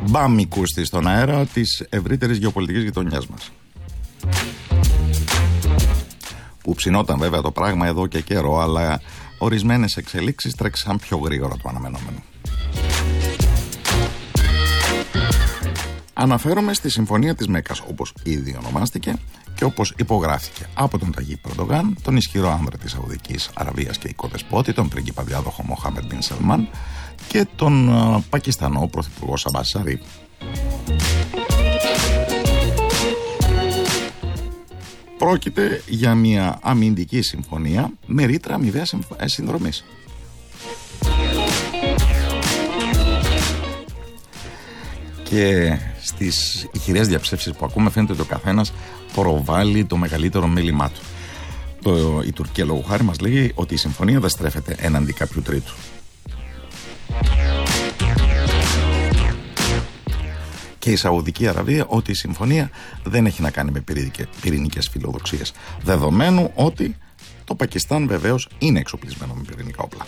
μπάμικους της στον αέρα της ευρύτερης γεωπολιτικής γειτονιάς μας. Που ψινόταν βέβαια το πράγμα εδώ και καιρό, αλλά ορισμένες εξελίξεις τρέξαν πιο γρήγορα το αναμενόμενο. Αναφέρομαι στη Συμφωνία της Μέκκας, όπως ήδη ονομάστηκε και όπως υπογράφηκε από τον Ταγίπ Ερντογάν, τον ισχυρό άνδρα της Σαουδικής Αραβίας και οικοδεσπότη, τον πρίγκιπα διάδοχο Μοχάμεντ Μπιν Σαλμάν, και τον Πακιστανό πρωθυπουργό Σαμπάζ Σαρίφ. Πρόκειται για μια αμυντική συμφωνία με ρήτρα αμοιβαίας συνδρομής. Και στις ηχηρές διαψεύσεις που ακούμε φαίνεται ότι ο καθένας προβάλλει το μεγαλύτερο μέλημά του. Η Τουρκία λόγου χάρη μας λέει ότι η συμφωνία δεν στρέφεται έναντι κάποιου τρίτου. Και η Σαουδική Αραβία ότι η συμφωνία δεν έχει να κάνει με πυρηνικές φιλοδοξίες, δεδομένου ότι το Πακιστάν βεβαίως είναι εξοπλισμένο με πυρηνικά όπλα.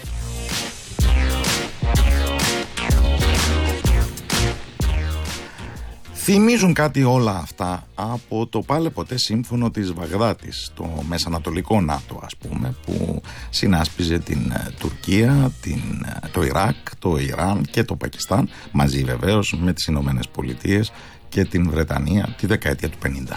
Θυμίζουν κάτι όλα αυτά από το πάλε ποτέ σύμφωνο της Βαγδάτης, το μεσανατολικό ΝΑΤΟ ας πούμε, που συνάσπιζε την Τουρκία, το Ιράκ, το Ιράν και το Πακιστάν, μαζί βεβαίως με τις Ηνωμένες Πολιτείες και την Βρετανία τη δεκαετία του 50.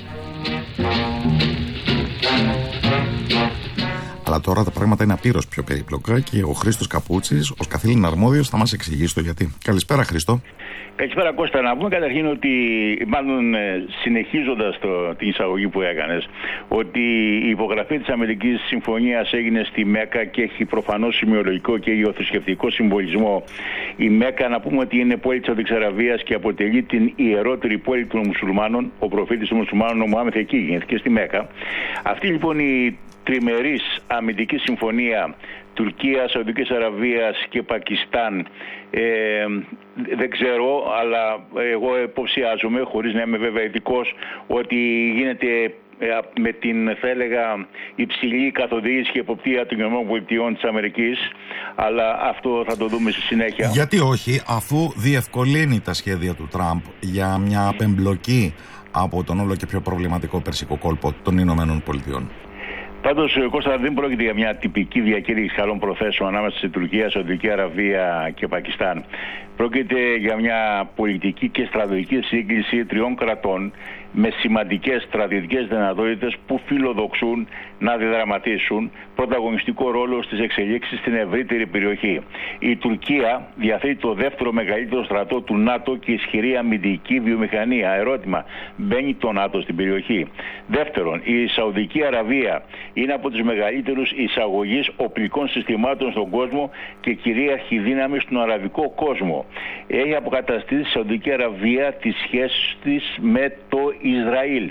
Αλλά τώρα τα πράγματα είναι απείρως πιο περίπλοκα και ο Χρήστος Καπούτσης, ως καθήλυν αρμόδιος, θα μας εξηγήσει το γιατί. Καλησπέρα, Χρήστο. Καλησπέρα, Κώστα. Να πούμε καταρχήν ότι, μάλλον συνεχίζοντας την εισαγωγή που έκανες, ότι η υπογραφή της Αμερικής Συμφωνίας έγινε στη Μέκκα και έχει προφανώς σημειολογικό και γεωθρησκευτικό συμβολισμό. Η Μέκκα, να πούμε ότι είναι πόλη της Σαουδικής Αραβίας και αποτελεί την ιερότερη πόλη των μουσουλμάνων. Ο προφήτης των μουσουλμάνων, ο Μωάμεθ, εκεί γεννήθηκε, στη Μέκκα. Αυτή λοιπόν η τριμερής αμυντική συμφωνία Τουρκία, Σαουδικής Αραβίας και Πακιστάν, δεν ξέρω, αλλά εγώ υποψιάζομαι, χωρίς να είμαι βέβαια ειδικός, ότι γίνεται με την, θα έλεγα, υψηλή καθοδήγηση και εποπτεία των ΗΠΑ της Αμερικής, αλλά αυτό θα το δούμε στη συνέχεια. Γιατί όχι, αφού διευκολύνει τα σχέδια του Τραμπ για μια απεμπλοκή από τον όλο και πιο προβληματικό περσικό κόλπο των Ηνωμένων Πολιτειών. Πάντως, Κώστα, δεν πρόκειται για μια τυπική διακήρυξη καλών προθέσεων ανάμεσα σε Τουρκία, Σαουδική Αραβία και Πακιστάν. Πρόκειται για μια πολιτική και στρατιωτική σύγκληση τριών κρατών με σημαντικές στρατιωτικές δυνατότητες που φιλοδοξούν να διδραματίσουν πρωταγωνιστικό ρόλο στις εξελίξεις στην ευρύτερη περιοχή. Η Τουρκία διαθέτει το δεύτερο μεγαλύτερο στρατό του ΝΑΤΟ και ισχυρή αμυντική βιομηχανία. Ερώτημα, μπαίνει το ΝΑΤΟ στην περιοχή? Δεύτερον, η Σαουδική Αραβία είναι από τους μεγαλύτερους εισαγωγείς οπλικών συστημάτων στον κόσμο και κυρίαρχη δύναμη στον αραβικό κόσμο. Έχει αποκαταστήσει η Σαουδική Αραβία τις σχέσεις της με το Ισραήλ.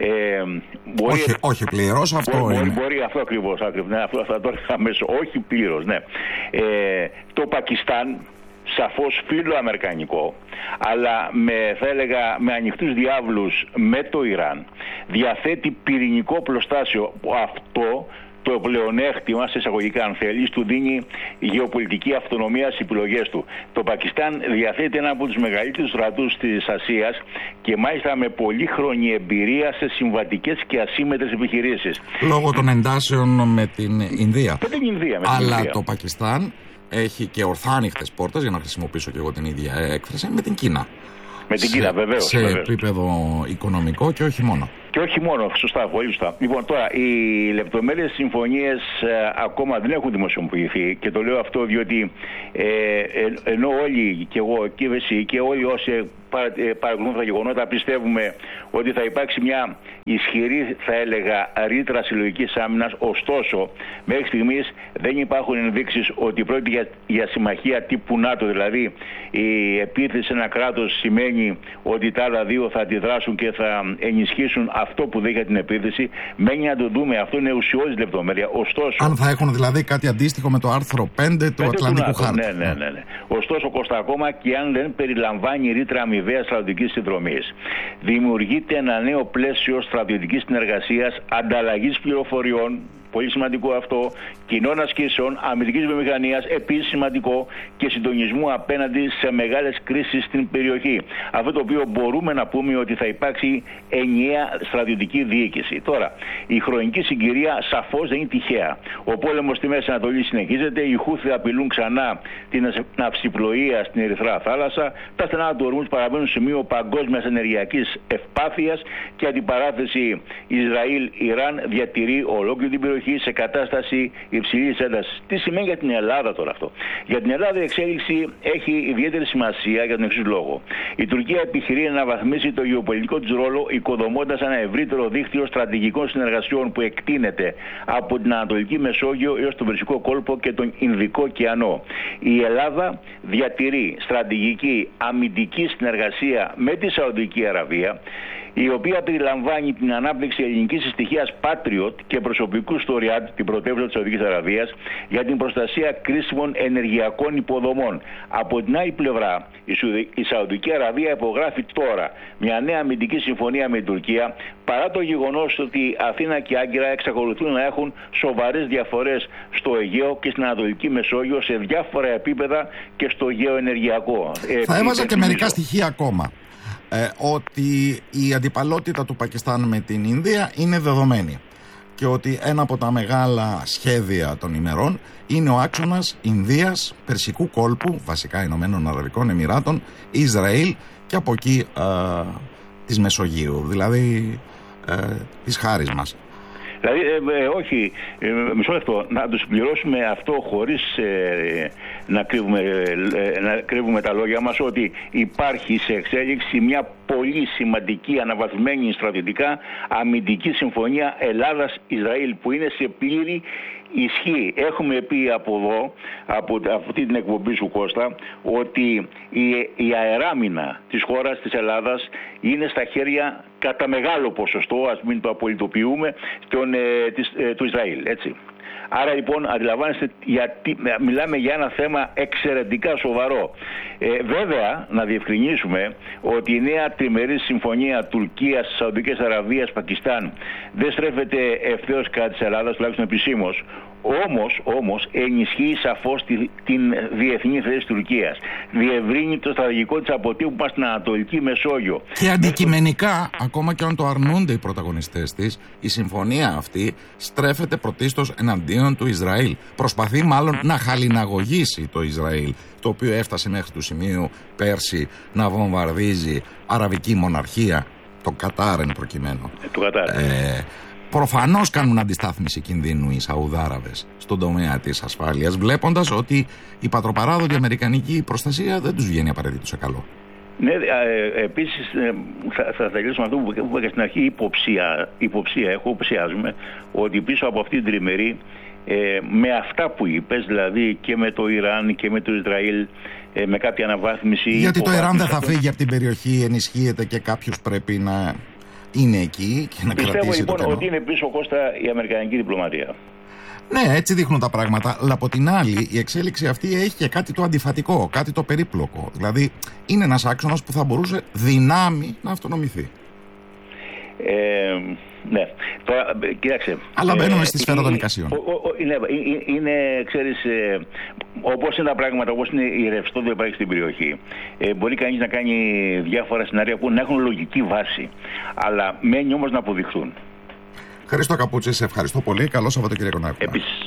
Όχι πλήρως, αυτό είναι. Μπορεί αυτό ακριβώς. Ναι, αυτό θα το έλεγα αμέσως. Όχι πλήρως, ναι. Το Πακιστάν, σαφώς φιλοαμερικανικό, αλλά θα έλεγα με ανοιχτούς διάβλους με το Ιράν, διαθέτει πυρηνικό πλωστάσιο. Αυτό το πλεονέκτημα, σε εισαγωγικά αν θέλεις, του δίνει γεωπολιτική αυτονομία στις επιλογές του. Το Πακιστάν διαθέτει ένα από τους μεγαλύτερους στρατούς της Ασίας και μάλιστα με πολύχρονη εμπειρία σε συμβατικές και ασύμμετρες επιχειρήσεις. Λόγω των εντάσεων με την Ινδία. Με την Ινδία. Αλλά το Πακιστάν έχει και ορθάνυχτες πόρτες, για να χρησιμοποιήσω και εγώ την ίδια έκφραση, με την Κίνα. Με την Κίνα, βεβαίως. Σε επίπεδο οικονομικό και όχι μόνο. Και όχι μόνο, σωστά, πολύ σωστά. Λοιπόν, τώρα, οι λεπτομέρειες συμφωνίες ακόμα δεν έχουν δημοσιοποιηθεί και το λέω αυτό διότι ενώ όλοι, και εγώ και εσύ και όλοι όσοι παρακολουθούν τα γεγονότα πιστεύουμε ότι θα υπάρξει μια ισχυρή, θα έλεγα, ρήτρα συλλογικής άμυνας, ωστόσο μέχρι στιγμής δεν υπάρχουν ενδείξεις ότι πρόκειται για συμμαχία τύπου ΝΑΤΟ, δηλαδή η επίθεση σε ένα κράτος σημαίνει ότι τα άλλα δύο θα αντιδράσουν και θα ενισχύσουν αυτό που δέχεται την επίθεση. Μένει να το δούμε, αυτό είναι ουσιώδης λεπτομέρεια. Ωστόσο, αν θα έχουν δηλαδή κάτι αντίστοιχο με το άρθρο 5 του Ατλαντικού Χάρτη. Ναι. Ωστόσο, Κώστα, ακόμα και αν δεν περιλαμβάνει ρήτρα αμοιβαίας στρατιωτικής συνδρομής, δημιουργείται ένα νέο πλαίσιο στρατιωτικής συνεργασίας, ανταλλαγής πληροφοριών, πολύ σημαντικό αυτό, κοινών ασκήσεων, αμυντικής βιομηχανίας, επίσης σημαντικό, και συντονισμού απέναντι σε μεγάλες κρίσεις στην περιοχή. Αυτό το οποίο μπορούμε να πούμε ότι θα υπάρξει ενιαία στρατιωτική διοίκηση. Τώρα, η χρονική συγκυρία σαφώς δεν είναι τυχαία. Ο πόλεμος στη Μέση Ανατολή συνεχίζεται, οι Χούθη απειλούν ξανά την ναυσιπλοεία στην Ερυθρά Θάλασσα, τα στενά του Ορμούζ παραμένουν σημείο παγκόσμιας ενεργειακής ευπάθειας και αντιπαράθεση Ισραήλ-Ιράν διατηρεί ολόκληρη την περιοχή σε κατάσταση υψηλής έντασης. Τι σημαίνει για την Ελλάδα τώρα αυτό? Για την Ελλάδα η εξέλιξη έχει ιδιαίτερη σημασία για τον εξής λόγο. Η Τουρκία επιχειρεί να αναβαθμίσει το γεωπολιτικό της ρόλο, οικοδομώντας ένα ευρύτερο δίκτυο στρατηγικών συνεργασιών που εκτείνεται από την Ανατολική Μεσόγειο έως τον Περσικό κόλπο και τον Ινδικό ωκεανό. Η Ελλάδα διατηρεί στρατηγική αμυντική συνεργασία με τη Σαουδική Αραβία, η οποία περιλαμβάνει την ανάπτυξη ελληνικής στοιχείας Patriot και προσωπικού στο Ριάντ, την πρωτεύουσα της Σαουδικής Αραβίας, για την προστασία κρίσιμων ενεργειακών υποδομών. Από την άλλη πλευρά, η Σαουδική Αραβία υπογράφει τώρα μια νέα αμυντική συμφωνία με την Τουρκία, παρά το γεγονός ότι Αθήνα και Άγκυρα εξακολουθούν να έχουν σοβαρές διαφορές στο Αιγαίο και στην Ανατολική Μεσόγειο σε διάφορα επίπεδα και στο γεωενεργειακό. Θα έβαζα και μερικά στοιχεία ακόμα. Ότι η αντιπαλότητα του Πακιστάν με την Ινδία είναι δεδομένη και ότι ένα από τα μεγάλα σχέδια των ημερών είναι ο άξονας Ινδίας, Περσικού κόλπου, βασικά Ηνωμένων Αραβικών Εμιράτων, Ισραήλ και από εκεί της Μεσογείου, δηλαδή της χάρης μας. Δηλαδή, όχι, μισό λεπτό, να το συμπληρώσουμε αυτό χωρίς να κρύβουμε τα λόγια μας, ότι υπάρχει σε εξέλιξη μια πολύ σημαντική αναβαθμισμένη στρατιωτικά αμυντική συμφωνία Ελλάδας-Ισραήλ που είναι σε πλήρη ισχύ. Έχουμε πει από εδώ, από αυτή την εκπομπή σου Κώστα, ότι η αεράμινα της χώρας της Ελλάδας είναι στα χέρια κατά μεγάλο ποσοστό, ας μην το απολυτοποιούμε, του Ισραήλ, έτσι. Άρα λοιπόν αντιλαμβάνεστε, μιλάμε για ένα θέμα εξαιρετικά σοβαρό. Βέβαια να διευκρινίσουμε ότι η νέα τριμερή συμφωνία Τουρκίας, Σαουδικής Αραβίας, Πακιστάν δεν στρέφεται ευθέως κατά της Ελλάδας, τουλάχιστον επισήμως. Όμως ενισχύει σαφώς την διεθνή θέση της Τουρκίας. Διευρύνει το στρατηγικό της αποτύπωμα στην Ανατολική Μεσόγειο. Και αντικειμενικά, ακόμα και αν το αρνούνται οι πρωταγωνιστές της, η συμφωνία αυτή στρέφεται πρωτίστως εναντίον του Ισραήλ. Προσπαθεί μάλλον να χαλιναγωγήσει το Ισραήλ, το οποίο έφτασε μέχρι του σημείου πέρσι να βομβαρδίζει αραβική μοναρχία, το Κατάρ εν προκειμένου. Το Κατάρ. Προφανώς κάνουν αντιστάθμιση κινδύνου οι Σαουδάραβες στον τομέα της ασφάλειας, βλέποντας ότι η πατροπαράδοτη αμερικανική προστασία δεν τους βγαίνει απαραίτητο σε καλό. Ναι, επίσης θα τελειώσουμε αυτό που είπα και στην αρχή, υποψιάζουμε ότι πίσω από αυτή την τριμερή, με αυτά που είπες, δηλαδή και με το Ιράν και με το Ισραήλ, με κάποια αναβάθμιση. Γιατί το Ιράν δεν θα φύγει από την περιοχή, ενισχύεται και κάποιος πρέπει να είναι εκεί και να κρατήσει λοιπόν, το κενό. ότι είναι πίσω, Κώστα, η αμερικανική διπλωματία. Ναι, έτσι δείχνουν τα πράγματα. Αλλά από την άλλη, η εξέλιξη αυτή έχει και κάτι το αντιφατικό, κάτι το περίπλοκο. Δηλαδή, είναι ένας άξονας που θα μπορούσε δυνάμει να αυτονομηθεί. Ναι. Τώρα, κοίταξε. Αλλά μπαίνουμε στη σφαίρα των εικασιών. Είναι, ξέρεις, όπως είναι τα πράγματα, όπως είναι η ρευστότητα που υπάρχει στην περιοχή, μπορεί κανείς να κάνει διάφορα σενάρια που να έχουν λογική βάση. Αλλά μένει όμως να αποδειχθούν. Χρήστο Καπούτση, σε ευχαριστώ πολύ. Καλό Σαββατοκύριακο να έχουμε. Επίσης.